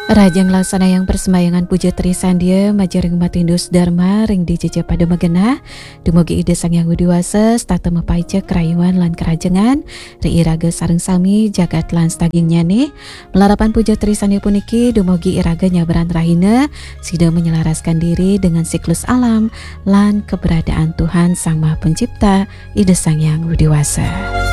Rajang laksana yang persembayangan puja trisandia majaring matindus dharma ring dijeje pada megenah dumugi ide sang yang widiwasa stata mepaice kerayuan lan kerajengan ri iraga sareng sami jagat lan staging nyane melarapan puja trisandia puniki dumugi iraga nyabaran rahina sida menyelaraskan diri dengan siklus alam lan keberadaan Tuhan Sang Maha Pencipta ide sang yang widiwasa.